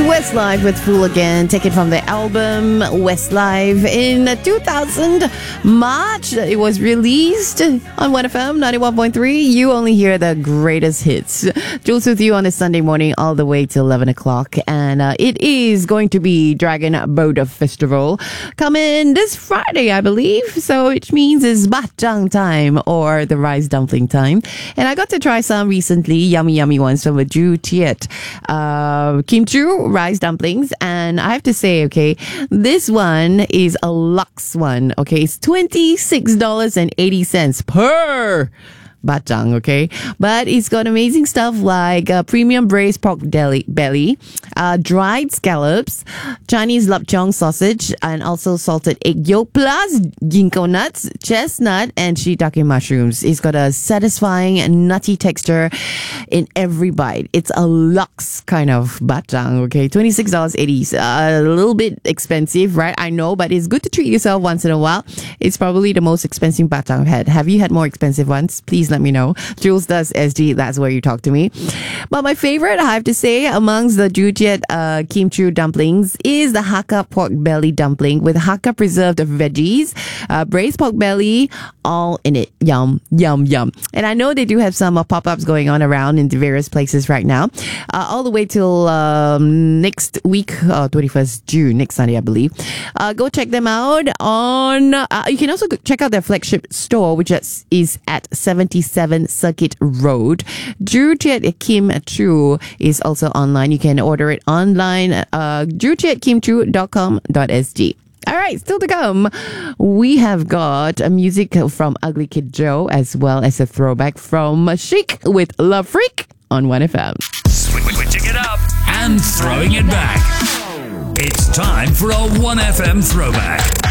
Westlife with Fool Again, taken from the album Westlife in 2000 March. It was released on 1FM 91.3. You only hear the greatest hits. Jules with you on this Sunday morning all the way till 11 o'clock. And it is going to be Dragon Boat Festival coming this Friday, I believe. So which means it's Bachang time or the rice dumpling time. And I got to try some recently, yummy ones from Ju Tiet. Kim Chu rice dumplings, and I have to say, okay, this one is a luxe one. Okay, it's $26.80 per bachang, okay? But it's got amazing stuff like premium braised pork belly, dried scallops, Chinese lapchong sausage, and also salted egg yolk, plus ginkgo nuts, chestnut, and shiitake mushrooms. It's got a satisfying nutty texture in every bite. It's a luxe kind of bachang, okay? $26.80 is a little bit expensive, right? I know, but it's good to treat yourself once in a while. It's probably the most expensive bachang I've had. Have you had more expensive ones? Please let me know. Jules does SG. That's where you talk to me. But my favorite, I have to say, amongst the Jujiet Kim Chu dumplings is the Hakka pork belly dumpling with Hakka preserved veggies, braised pork belly, all in it. Yum, yum, yum. And I know they do have some pop-ups going on around in the various places right now, all the way till next week, 21st June, next Sunday, I believe. Go check them out on, you can also check out their flagship store, which is at 77 Circuit Road. Jujiet Kim Chu is also online. You can order it online, jujietKimchu.com.sg. All right, still to come, we have got music from Ugly Kid Joe as well as a throwback from Chic with Love Freak on 1FM. Switching it up and throwing it back. It's time for a 1FM throwback.